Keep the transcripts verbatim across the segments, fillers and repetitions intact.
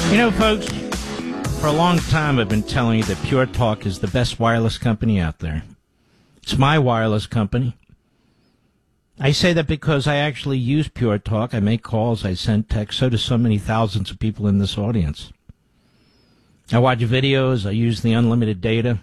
You know, folks, for a long time I've been telling you that Pure Talk is the best wireless company out there. It's my wireless company. I say that because I actually use Pure Talk. I make calls, I send texts, so do so many thousands of people in this audience. I watch videos, I use the unlimited data.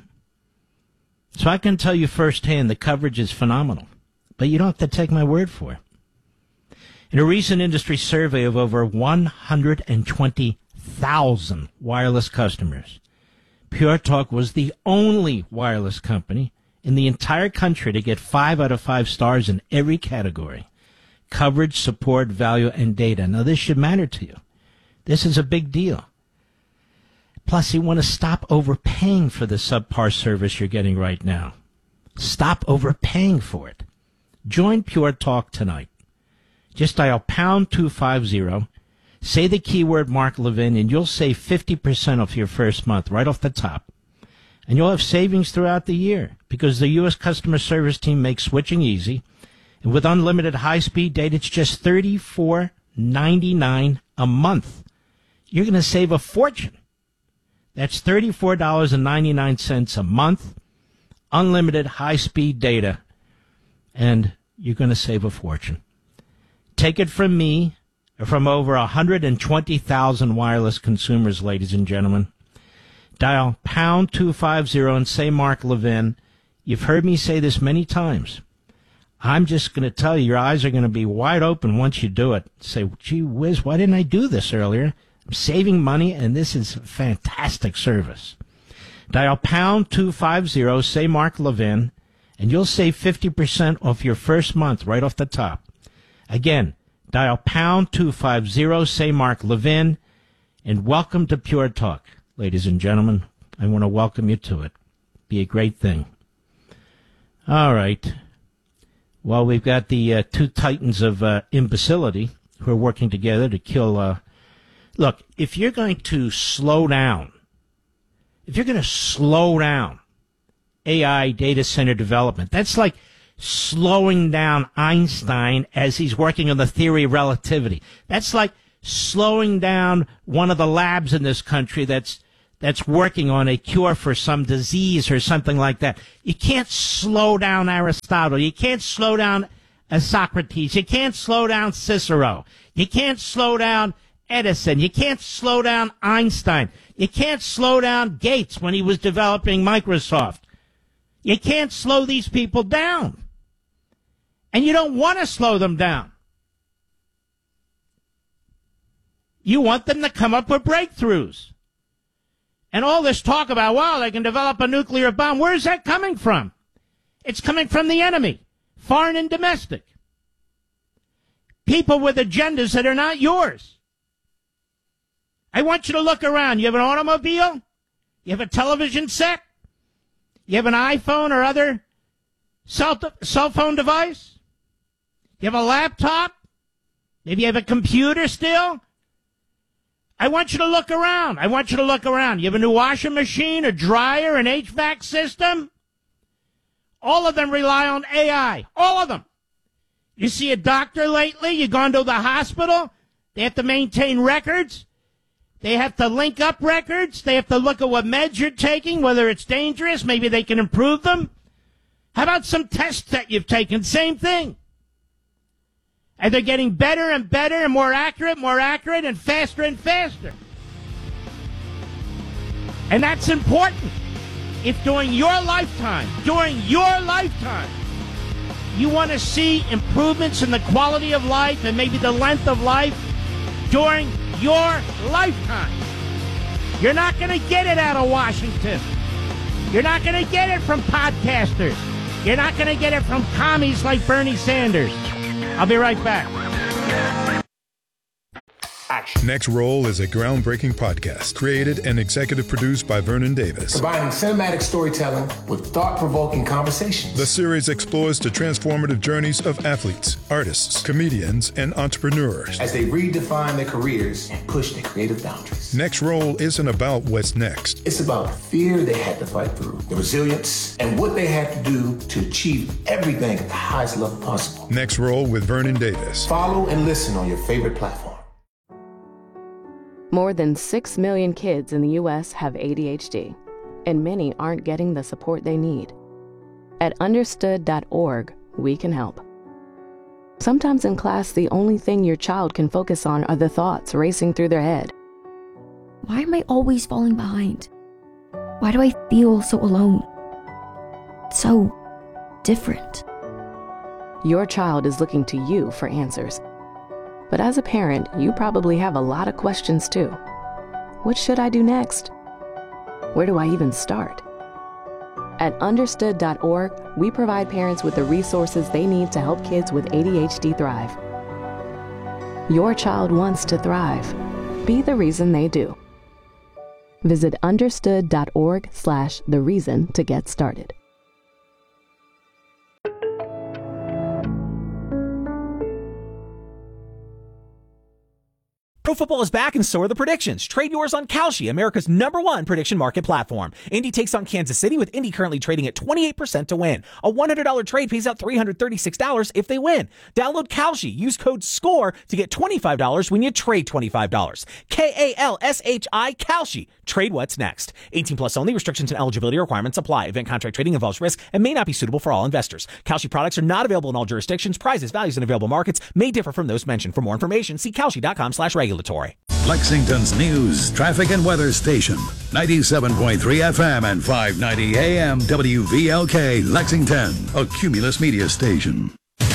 So I can tell you firsthand the coverage is phenomenal. But you don't have to take my word for it. In a recent industry survey of over one hundred twenty thousand wireless customers, Pure Talk was the only wireless company in the entire country to get five out of five stars in every category: coverage, support, value, and data. Now, this should matter to you. This is a big deal. Plus, you want to stop overpaying for the subpar service you're getting right now. Stop overpaying for it. Join Pure Talk tonight. Just dial pound two fifty, say the keyword Mark Levin, and you'll save fifty percent off your first month right off the top. And you'll have savings throughout the year because the U S customer service team makes switching easy. And with unlimited high-speed data, it's just thirty-four ninety-nine a month. You're going to save a fortune. That's thirty-four ninety-nine a month, unlimited high-speed data, and you're going to save a fortune. Take it from me, or from over one hundred twenty thousand wireless consumers, ladies and gentlemen. Dial pound two fifty and say Mark Levin. You've heard me say this many times. I'm just going to tell you, your eyes are going to be wide open once you do it. Say, gee whiz, why didn't I do this earlier? I'm saving money, and this is fantastic service. Dial pound two fifty, say Mark Levin, and you'll save fifty percent off your first month right off the top. Again, dial pound two fifty, say Mark Levin, and welcome to Pure Talk. Ladies and gentlemen, I want to welcome you to it. Be a great thing. All right. Well, we've got the uh, two titans of uh, imbecility who are working together to kill... Uh, look, if you're going to slow down, if you're going to slow down A I data center development, that's like slowing down Einstein as he's working on the theory of relativity. That's like slowing down one of the labs in this country that's that's working on a cure for some disease or something like that. You can't slow down Aristotle. You can't slow down uh, Socrates. You can't slow down Cicero. You can't slow down Edison. You can't slow down Einstein. You can't slow down Gates when he was developing Microsoft. You can't slow these people down. And you don't want to slow them down. You want them to come up with breakthroughs. And all this talk about, well, they can develop a nuclear bomb, where's that coming from? It's coming from the enemy, foreign and domestic. People with agendas that are not yours. I want you to look around. You have an automobile? You have a television set? You have an iPhone or other cell, cell phone device? You have a laptop? Maybe you have a computer still? I want you to look around. I want you to look around. You have a new washing machine, a dryer, an H V A C system? All of them rely on A I. All of them. You see a doctor lately? You've gone to the hospital? They have to maintain records. They have to link up records. They have to look at what meds you're taking, whether it's dangerous. Maybe they can improve them. How about some tests that you've taken? Same thing. And they're getting better and better and more accurate, more accurate, and faster and faster. And that's important. If during your lifetime, during your lifetime, you want to see improvements in the quality of life and maybe the length of life during your lifetime, you're not going to get it out of Washington. You're not going to get it from podcasters. You're not going to get it from commies like Bernie Sanders. I'll be right back. Next Roll is a groundbreaking podcast created and executive produced by Vernon Davis. Combining cinematic storytelling with thought-provoking conversations. The series explores the transformative journeys of athletes, artists, comedians, and entrepreneurs as they redefine their careers and push their creative boundaries. Next Roll isn't about what's next. It's about the fear they had to fight through, the resilience, and what they had to do to achieve everything at the highest level possible. Next Roll with Vernon Davis. Follow and listen on your favorite platform. More than six million kids in the U S have A D H D, and many aren't getting the support they need. At understood dot org, we can help. Sometimes in class, the only thing your child can focus on are the thoughts racing through their head. Why am I always falling behind? Why do I feel so alone? So different. Your child is looking to you for answers. But as a parent, you probably have a lot of questions too. What should I do next? Where do I even start? At understood dot org, we provide parents with the resources they need to help kids with A D H D thrive. Your child wants to thrive. Be the reason they do. Visit understood dot org slash the reason to get started. Pro football is back and so are the predictions. Trade yours on Kalshi, America's number one prediction market platform. Indy takes on Kansas City, with Indy currently trading at twenty-eight percent to win. A one hundred dollars trade pays out three hundred thirty-six dollars if they win. Download Kalshi. Use code SCORE to get twenty-five dollars when you trade twenty-five dollars. K A L S H I, Kalshi. Trade what's next. eighteen plus only. Restrictions and eligibility requirements apply. Event contract trading involves risk and may not be suitable for all investors. Kalshi products are not available in all jurisdictions. Prices, values, and available markets may differ from those mentioned. For more information, see kalshi dot com slash regulatory. Lexington's news, traffic, and weather station. ninety-seven point three F M and five ninety A M W V L K, Lexington, a Cumulus media station.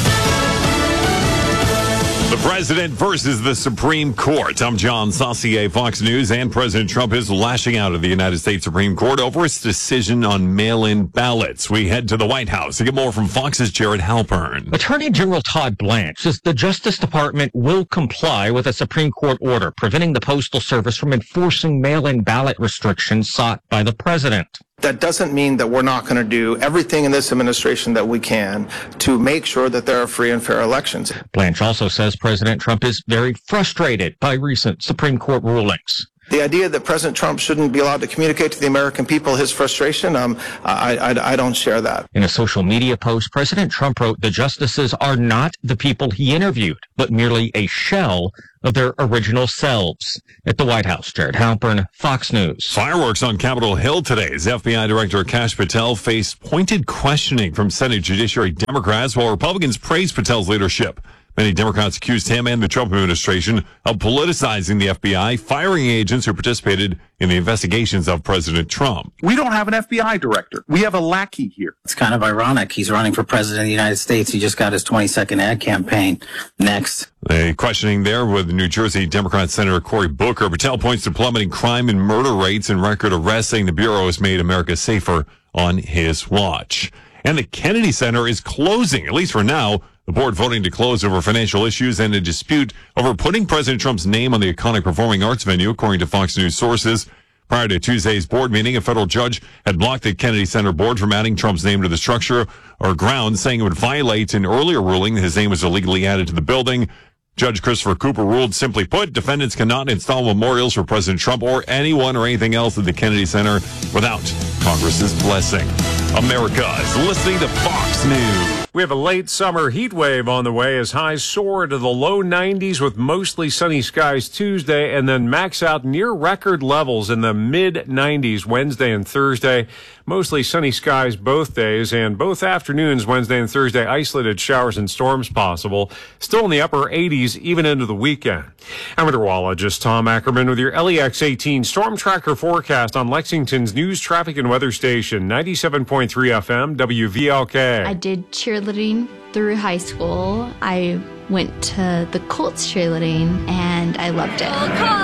The president versus the Supreme Court. I'm John Saucier, Fox News, and President Trump is lashing out at the United States Supreme Court over its decision on mail-in ballots. We head to the White House to get more from Fox's Jared Halpern. Attorney General Todd Blanche says the Justice Department will comply with a Supreme Court order preventing the Postal Service from enforcing mail-in ballot restrictions sought by the president. That doesn't mean that we're not going to do everything in this administration that we can to make sure that there are free and fair elections. Blanche also says President Trump is very frustrated by recent Supreme Court rulings. The idea that President Trump shouldn't be allowed to communicate to the American people his frustration, um, I, I, I don't share that. In a social media post, President Trump wrote the justices are not the people he interviewed, but merely a shell of their original selves. At the White House, Jared Halpern, Fox News. Fireworks on Capitol Hill today as F B I Director Kash Patel faced pointed questioning from Senate Judiciary Democrats while Republicans praised Patel's leadership. Many Democrats accused him and the Trump administration of politicizing the F B I, firing agents who participated in the investigations of President Trump. We don't have an F B I director. We have a lackey here. It's kind of ironic. He's running for president of the United States. He just got his twenty-second ad campaign. Next. The questioning there with New Jersey Democrat Senator Cory Booker. Patel points to plummeting crime and murder rates and record arrests, saying the Bureau has made America safer on his watch. And the Kennedy Center is closing, at least for now. The board voting to close over financial issues and a dispute over putting President Trump's name on the iconic performing arts venue, according to Fox News sources. Prior to Tuesday's board meeting, a federal judge had blocked the Kennedy Center board from adding Trump's name to the structure or grounds, saying it would violate an earlier ruling that his name was illegally added to the building. Judge Christopher Cooper ruled, simply put, defendants cannot install memorials for President Trump or anyone or anything else at the Kennedy Center without Congress's blessing. America is listening to Fox News. We have a late summer heat wave on the way as highs soar to the low nineties with mostly sunny skies Tuesday and then max out near record levels in the mid nineties Wednesday and Thursday. Mostly sunny skies both days, and both afternoons, Wednesday and Thursday, isolated showers and storms possible. Still in the upper eighties even into the weekend. I'm meteorologist Tom Ackerman with your L E X eighteen Storm Tracker forecast on Lexington's news, traffic, and weather station, ninety-seven point three F M W V L K. I did cheerleading through high school. I went to the Colts cheerleading, and I loved it.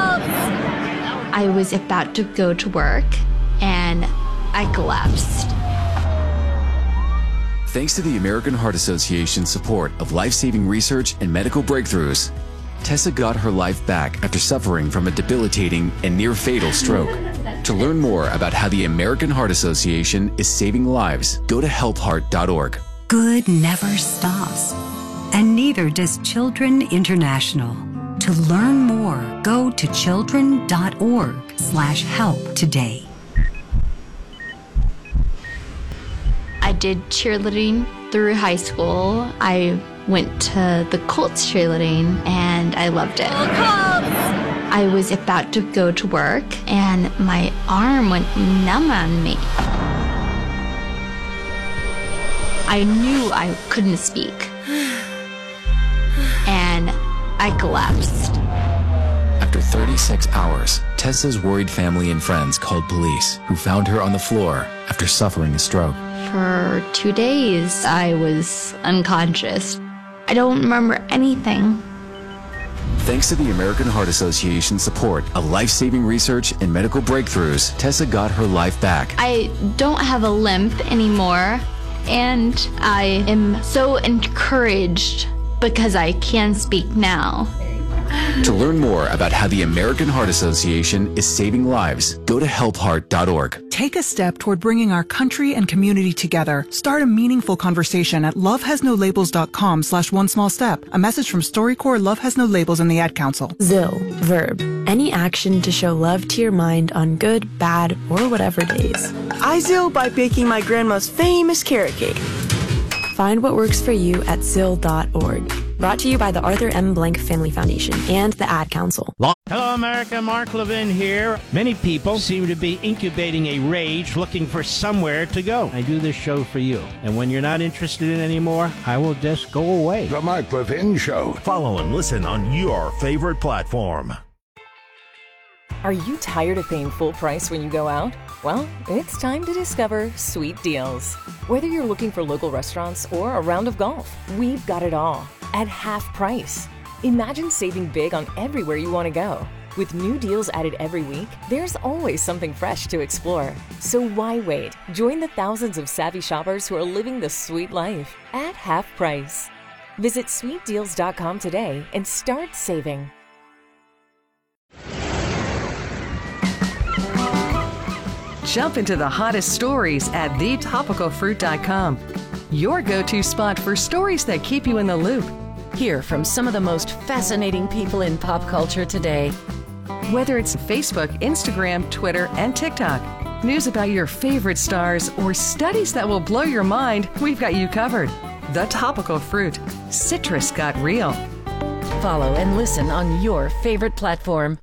I was about to go to work, and I collapsed. Thanks to the American Heart Association's support of life-saving research and medical breakthroughs, Tessa got her life back after suffering from a debilitating and near-fatal stroke. To learn more about how the American Heart Association is saving lives, go to help heart dot org. Good never stops, and neither does Children International. To learn more, go to children dot org slash help today. I did cheerleading through high school. I went to the Colts cheerleading, and I loved it. I I was about to go to work and my arm went numb on me. I knew I couldn't speak. And I collapsed. After thirty-six hours, Tessa's worried family and friends called police, who found her on the floor after suffering a stroke. For two days, I was unconscious. I don't remember anything. Thanks to the American Heart Association's support of life-saving research and medical breakthroughs, Tessa got her life back. I don't have a limp anymore, and I am so encouraged because I can speak now. To learn more about how the American Heart Association is saving lives, go to help heart dot org. Take a step toward bringing our country and community together. Start a meaningful conversation at love has no labels dot com slash one small step. A message from StoryCorps Love Has No Labels and the Ad Council. Zill, verb. Any action to show love to your mind on good, bad, or whatever days. I Zill by baking my grandma's famous carrot cake. Find what works for you at zill dot org. Brought to you by the Arthur M. Blank Family Foundation and the Ad Council. Hello, America. Mark Levin here. Many people seem to be incubating a rage looking for somewhere to go. I do this show for you. And when you're not interested in it anymore, I will just go away. The Mark Levin Show. Follow and listen on your favorite platform. Are you tired of paying full price when you go out? Well, it's time to discover Sweet Deals. Whether you're looking for local restaurants or a round of golf, we've got it all at half price. Imagine saving big on everywhere you want to go. With new deals added every week, there's always something fresh to explore. So why wait? Join the thousands of savvy shoppers who are living the sweet life at half price. Visit sweet deals dot com today and start saving. Jump into the hottest stories at the topical fruit dot com. Your go-to spot for stories that keep you in the loop. Hear from some of the most fascinating people in pop culture today. Whether it's Facebook, Instagram, Twitter, and TikTok, news about your favorite stars, or studies that will blow your mind, we've got you covered. The Topical Fruit. Citrus got real. Follow and listen on your favorite platform.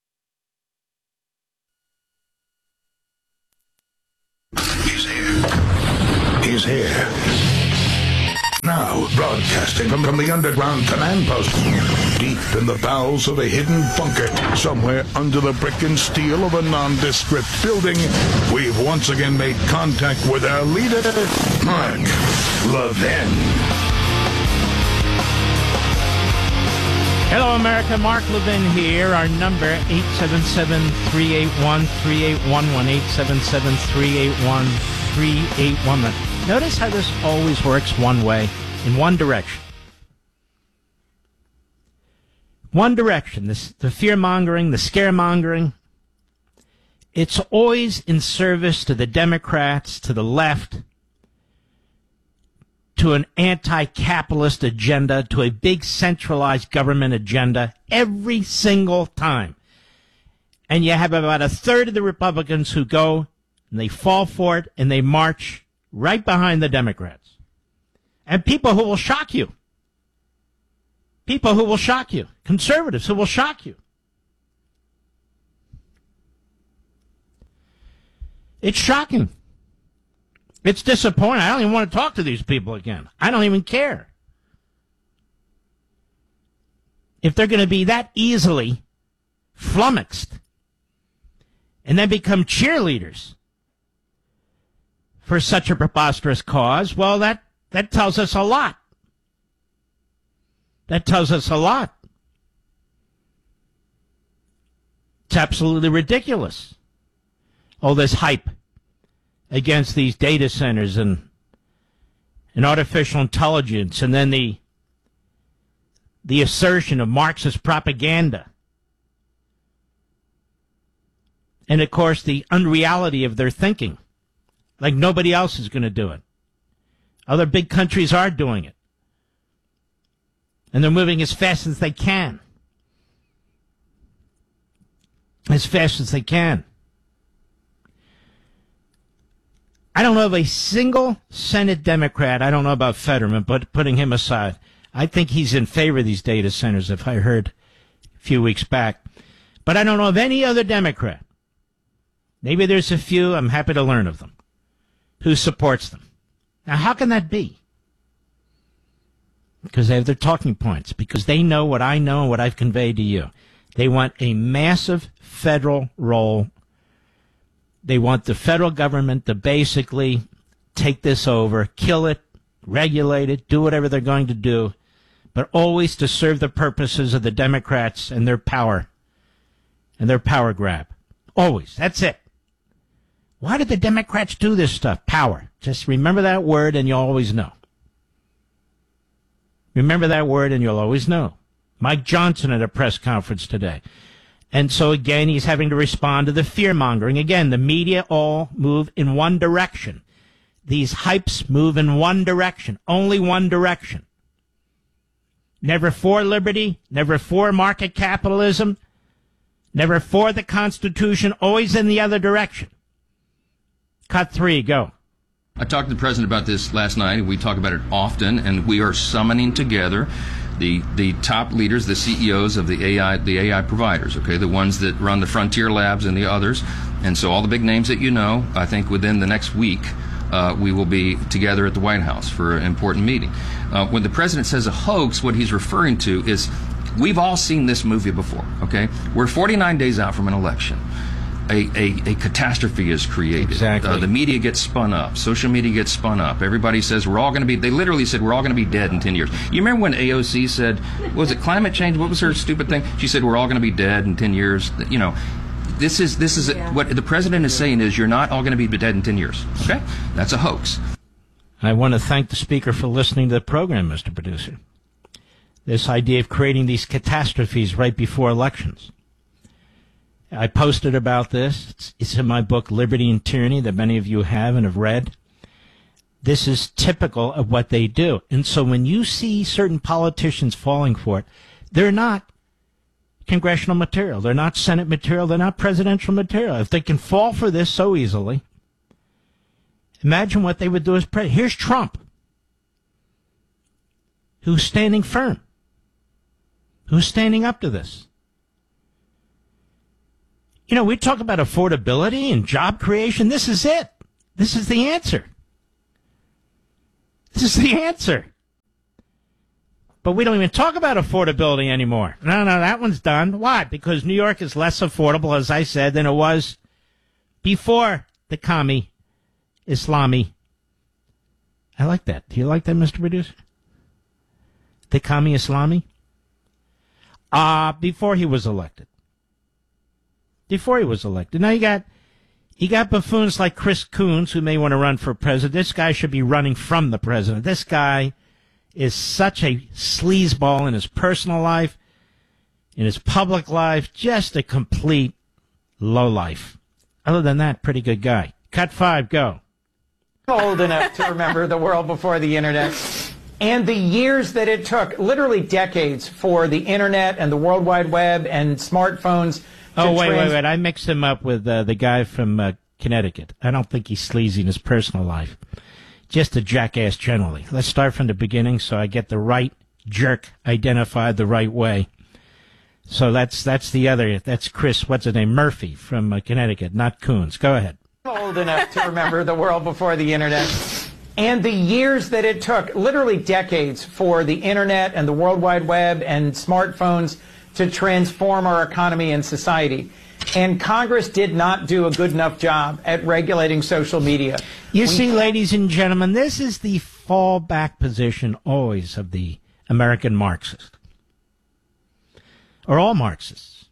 He's here. He's here. Now, broadcasting from, from the underground command post, deep in the bowels of a hidden bunker, somewhere under the brick and steel of a nondescript building, we've once again made contact with our leader, Mark Levin. Hello, America. Mark Levin here. Our number, eight seven seven, three eight one, three eight one one, eight seven seven, three eight one, three eight one one. Notice how this always works one way, in one direction. One direction. This, the fear-mongering, the scaremongering. It's always in service to the Democrats, to the left, to an anti-capitalist agenda, to a big centralized government agenda, every single time. And you have about a third of the Republicans who go, and they fall for it, and they march right behind the Democrats. And people who will shock you. People who will shock you. Conservatives who will shock you. It's shocking. It's disappointing. I don't even want to talk to these people again. I don't even care. If they're going to be that easily flummoxed and then become cheerleaders for such a preposterous cause, well, that, that tells us a lot. That tells us a lot. It's absolutely ridiculous. All this hype against these data centers and, and artificial intelligence, and then the, the assertion of Marxist propaganda. And, of course, the unreality of their thinking. Like nobody else is going to do it. Other big countries are doing it. And they're moving as fast as they can. As fast as they can. I don't know of a single Senate Democrat, I don't know about Fetterman, but putting him aside, I think he's in favor of these data centers, if I heard a few weeks back. But I don't know of any other Democrat, maybe there's a few, I'm happy to learn of them, who supports them. Now, how can that be? Because they have their talking points, because they know what I know and what I've conveyed to you. They want a massive federal role. They want the federal government to basically take this over, kill it, regulate it, do whatever they're going to do, but always to serve the purposes of the Democrats and their power and their power grab. Always. That's it. Why did the Democrats do this stuff? Power. Just remember that word and you'll always know. Remember that word and you'll always know. Mike Johnson at a press conference today. And so again, he's having to respond to the fear-mongering. Again, the media all move in one direction. These hypes move in one direction. Only one direction. Never for liberty, never for market capitalism, never for the Constitution, always in the other direction. Cut three, go. I talked to the president about this last night. We talk about it often, and we are summoning together the the top leaders, the C E Os of the A I the A I providers, okay, the ones that run the Frontier Labs and the others. And so all the big names that you know, I think within the next week, uh, we will be together at the White House for an important meeting. Uh, when the president says a hoax, what he's referring to is we've all seen this movie before, okay? We're forty-nine days out from an election. A, a, a catastrophe is created. Exactly. Uh, the media gets spun up. Social media gets spun up. Everybody says we're all going to be, they literally said we're all going to be dead in ten years. You remember when A O C said, was it climate change? What was her stupid thing? She said we're all going to be dead in ten years. You know, this is, this is yeah. what the president is saying is you're not all going to be dead in ten years. Okay? That's a hoax. I want to thank the speaker for listening to the program, Mister Producer. This idea of creating these catastrophes right before elections. I posted about this. It's, it's in my book, Liberty and Tyranny, that many of you have and have read. This is typical of what they do. And so when you see certain politicians falling for it, they're not congressional material. They're not Senate material. They're not presidential material. If they can fall for this so easily, imagine what they would do as president. Here's Trump, who's standing firm, who's standing up to this. You know, we talk about affordability and job creation. This is it. This is the answer. This is the answer. But we don't even talk about affordability anymore. No, no, that one's done. Why? Because New York is less affordable, as I said, than it was before the commie, Islami. I like that. Do you like that, Mister Producer? The commie Islami? Ah, uh, before he was elected. Before he was elected. Now you got you got buffoons like Chris Coons who may want to run for president. This guy should be running from the president. This guy is such a sleazeball in his personal life, in his public life, just a complete lowlife. Other than that, pretty good guy. Cut five, go. Old enough to remember the world before the internet and the years that it took, literally decades, for the internet and the World Wide Web and smartphones. Oh, wait, trans- wait, wait. I mixed him up with uh, the guy from uh, Connecticut. I don't think he's sleazy in his personal life. Just a jackass generally. Let's start from the beginning so I get the right jerk identified the right way. So that's that's the other, that's Chris, what's his name, Murphy from uh, Connecticut, not Coons. Go ahead. Old enough to remember the world before the internet and the years that it took, literally decades, for the internet and the World Wide Web and smartphones to transform our economy and society. And Congress did not do a good enough job at regulating social media. You we see, ladies and gentlemen, this is the fallback position always of the American Marxist, or all Marxists.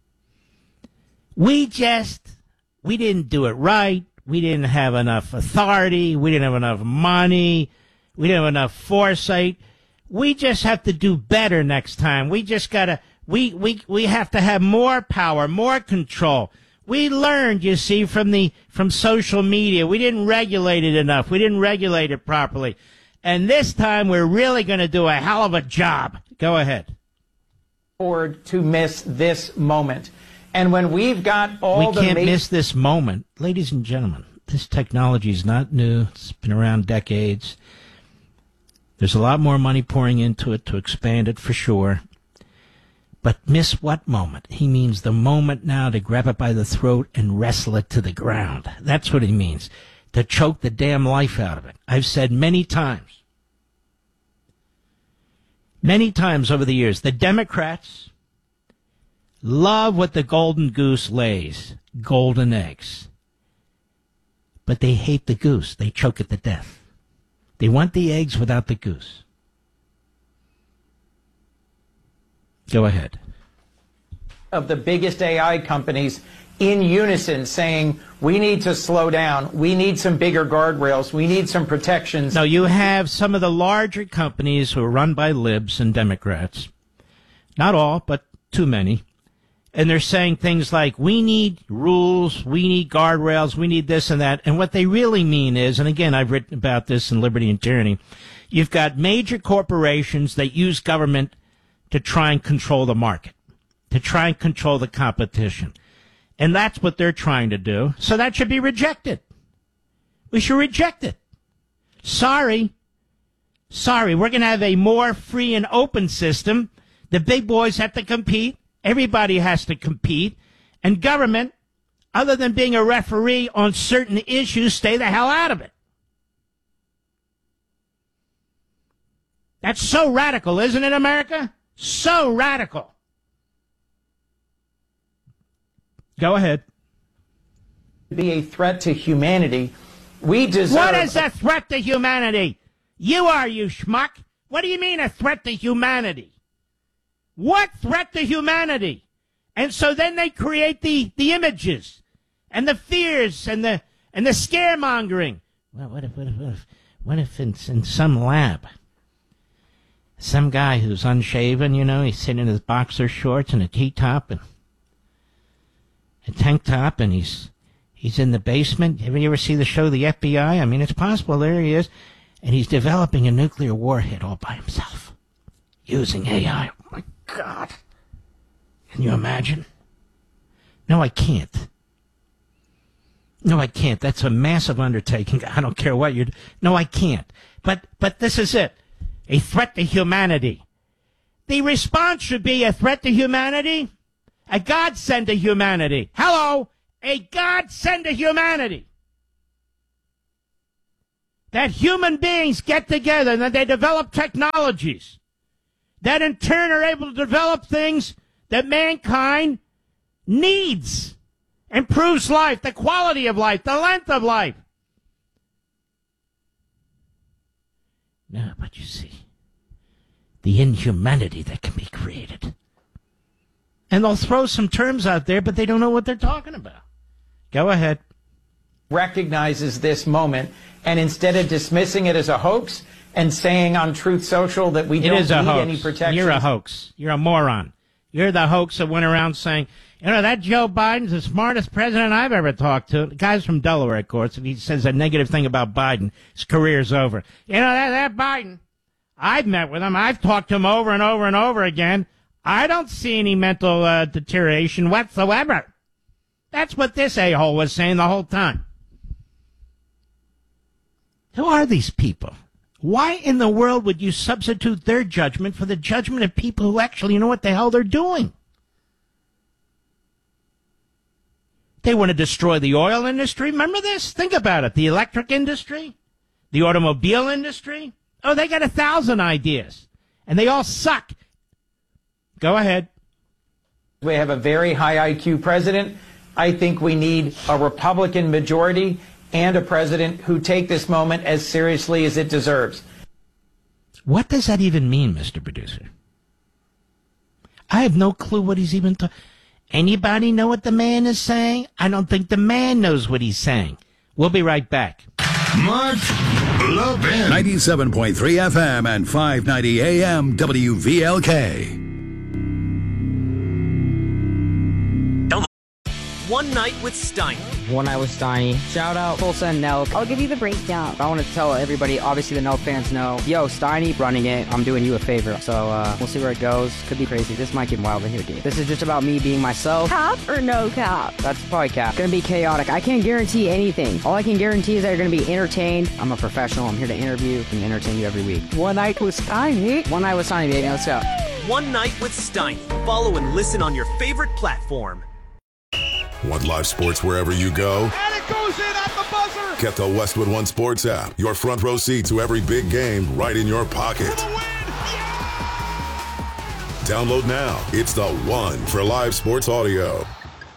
We just, we didn't do it right. We didn't have enough authority. We didn't have enough money. We didn't have enough foresight. We just have to do better next time. We just gotta, we, we, we have to have more power, more control. We learned, you see, from the, from social media. We didn't regulate it enough. We didn't regulate it properly. And this time we're really going to do a hell of a job. Go ahead. Forward to miss this moment. And when we've got all we the... We can't ma- miss this moment. Ladies and gentlemen, this technology is not new. It's been around decades. There's a lot more money pouring into it to expand it for sure. But miss what moment? He means the moment now to grab it by the throat and wrestle it to the ground. That's what he means. To choke the damn life out of it. I've said many times, many times over the years, the Democrats love what the golden goose lays, golden eggs. But they hate the goose. They choke it to death. They want the eggs without the goose. Go ahead. Of the biggest A I companies in unison saying, we need to slow down. We need some bigger guardrails. We need some protections. No, you have some of the larger companies who are run by libs and Democrats. Not all, but too many. And they're saying things like, we need rules, we need guardrails, we need this and that. And what they really mean is, and again, I've written about this in Liberty and Tyranny, you've got major corporations that use government to try and control the market, to try and control the competition. And that's what they're trying to do. So that should be rejected. We should reject it. Sorry. Sorry, we're going to have a more free and open system. The big boys have to compete. Everybody has to compete. And government, other than being a referee on certain issues, stay the hell out of it. That's so radical, isn't it, America? So radical. Go ahead. Be a threat to humanity. We deserve... What is a threat to humanity? You are, you schmuck. What do you mean a threat to humanity? What threat to humanity? And so then they create the, the images and the fears and the and the scaremongering. Well, what if what if what if, what if in, in some lab, some guy who's unshaven, you know, he's sitting in his boxer shorts and a T-top and a tank top, and he's he's in the basement. Have you ever see the show The F B I? I mean, it's possible. There he is, and he's developing a nuclear warhead all by himself using A I. Oh my God! Can you imagine? No, I can't. No, I can't. That's a massive undertaking. I don't care what you're... No, I can't. But but this is it. A threat to humanity. The response should be a threat to humanity, a godsend to humanity. Hello? A godsend to humanity. That human beings get together and that they develop technologies that in turn are able to develop things that mankind needs. Improves life, the quality of life, the length of life. No, but you see, the inhumanity that can be created. And they'll throw some terms out there, but they don't know what they're talking about. Go ahead. Recognizes this moment, and instead of dismissing it as a hoax and saying on Truth Social that we It don't is a need hoax. any protections. You're a hoax. You're a moron. You're the hoax that went around saying, you know, that Joe Biden's the smartest president I've ever talked to. The guy's from Delaware, of course. If he says a negative thing about Biden, his career's over. You know, that, that Biden, I've met with him. I've talked to him over and over and over again. I don't see any mental uh, deterioration whatsoever. That's what this a-hole was saying the whole time. Who are these people? Why in the world would you substitute their judgment for the judgment of people who actually know what the hell they're doing? They want to destroy the oil industry. Remember this? Think about it. The electric industry, the automobile industry. Oh, they got a thousand ideas, and they all suck. Go ahead. We have a very high I Q president. I think we need a Republican majority and a president who take this moment as seriously as it deserves. What does that even mean, Mister Producer? I have no clue what he's even talking. Anybody know what the man is saying? I don't think the man knows what he's saying. We'll be right back. Mark Levin. ninety-seven point three F M and five ninety A M W V L K. One Night with Steiny. One Night with Steiny. Shout out Tulsa and Nelk. I'll give you the breakdown. I want to tell everybody, obviously the Nelk fans know, yo, Steiny running it, I'm doing you a favor. So uh, we'll see where it goes. Could be crazy. This might get wild in here, dude. This is just about me being myself. Cap or no cap? That's probably cap. Gonna be chaotic. I can't guarantee anything. All I can guarantee is that you're gonna be entertained. I'm a professional. I'm here to interview and entertain you every week. One Night with Steiny. One Night with Steiny, baby. Let's go. One Night with Steiny. Follow and listen on your favorite platform. Want live sports wherever you go? And it goes in at the buzzer! Get the Westwood One Sports app. Your front row seat to every big game right in your pocket. Download now. It's the one for live sports audio.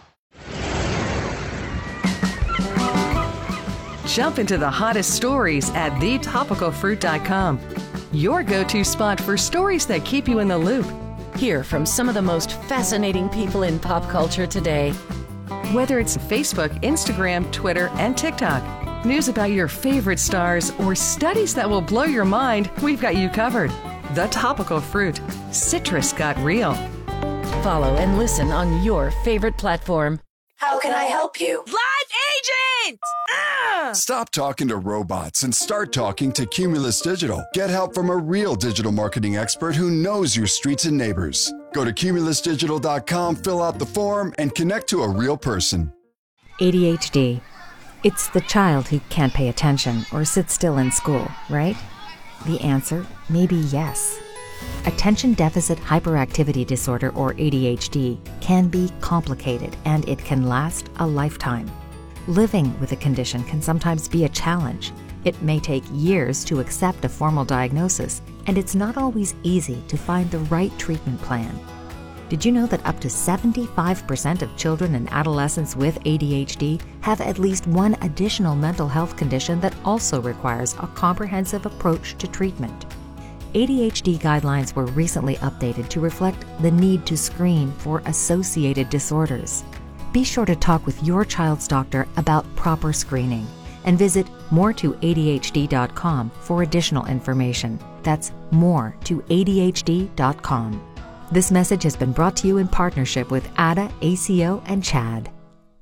Jump into the hottest stories at the topical fruit dot com. Your go-to spot for stories that keep you in the loop. Hear from some of the most fascinating people in pop culture today. Whether it's Facebook, Instagram, Twitter, and TikTok, news about your favorite stars, or studies that will blow your mind, we've got you covered. The Topical Fruit. Citrus got real. Follow and listen on your favorite platform. How can I help you? Live agent! Ah! Stop talking to robots and start talking to Cumulus Digital. Get help from a real digital marketing expert who knows your streets and neighbors. Go to cumulus digital dot com, fill out the form, and connect to a real person. A D H D. It's the child who can't pay attention or sit still in school, right? The answer may be yes. Attention Deficit Hyperactivity Disorder, or A D H D, can be complicated and it can last a lifetime. Living with a condition can sometimes be a challenge. It may take years to accept a formal diagnosis, and it's not always easy to find the right treatment plan. Did you know that up to seventy-five percent of children and adolescents with A D H D have at least one additional mental health condition that also requires a comprehensive approach to treatment? A D H D guidelines were recently updated to reflect the need to screen for associated disorders. Be sure to talk with your child's doctor about proper screening and visit more to A D H D dot com for additional information. That's more to A D H D dot com. This message has been brought to you in partnership with A D A, A C O, and CHAD.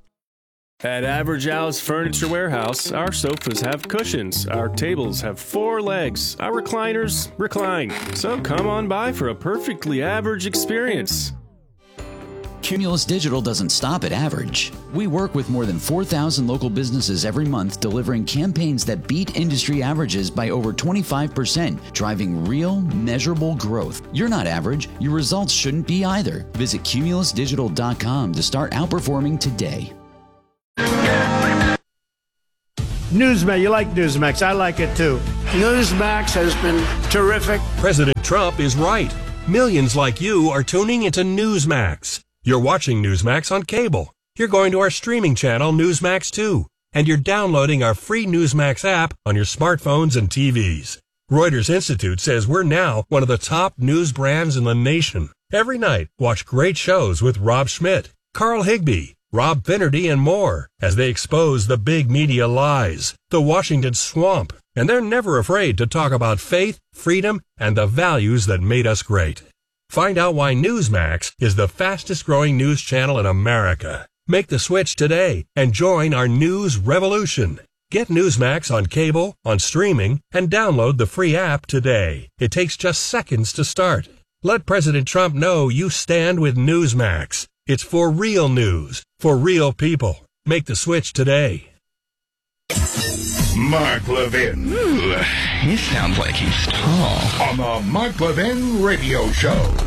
At Average Al's Furniture Warehouse, our sofas have cushions, our tables have four legs, our recliners recline. So come on by for a perfectly average experience. Cumulus Digital doesn't stop at average. We work with more than four thousand local businesses every month, delivering campaigns that beat industry averages by over twenty-five percent, driving real, measurable growth. You're not average. Your results shouldn't be either. Visit cumulus digital dot com to start outperforming today. Newsmax, you like Newsmax. I like it too. Newsmax has been terrific. President Trump is right. Millions like you are tuning into Newsmax. You're watching Newsmax on cable. You're going to our streaming channel, Newsmax two. And you're downloading our free Newsmax app on your smartphones and T Vs. Reuters Institute says we're now one of the top news brands in the nation. Every night, watch great shows with Rob Schmidt, Carl Higbie, Rob Finnerty, and more as they expose the big media lies, the Washington swamp, and they're never afraid to talk about faith, freedom, and the values that made us great. Find out why Newsmax is the fastest growing news channel in America. Make the switch today and join our news revolution. Get Newsmax on cable, on streaming, and download the free app today. It takes just seconds to start. Let President Trump know you stand with Newsmax. It's for real news, for real people. Make the switch today. Mark Levin. Ooh, he sounds like he's tall. On the Mark Levin Radio Show.